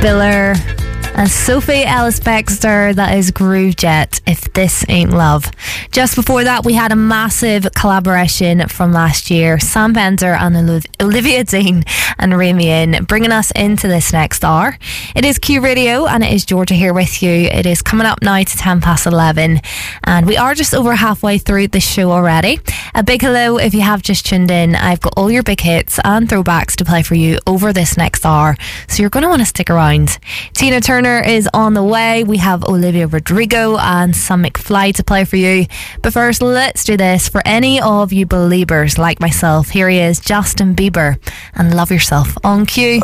Spiller and Sophie Ellis-Bextor. That is Groovejet, If This Ain't Love. Just before that, we had a massive collaboration from last year. Sam Bender and Olivia Dean and Ramian bringing us into this next hour. It is Q Radio and it is Georgia here with you. It is coming up now to 10 past 11 and we are just over halfway through the show already. A big hello if you have just tuned in. I've got all your big hits and throwbacks to play for you over this next hour, so you're going to want to stick around. Tina Turner is on the way. We have Olivia Rodrigo and some McFly to play for you. But first, let's do this for any of you believers like myself. Here he is, Justin Bieber, and Love Yourself on Q.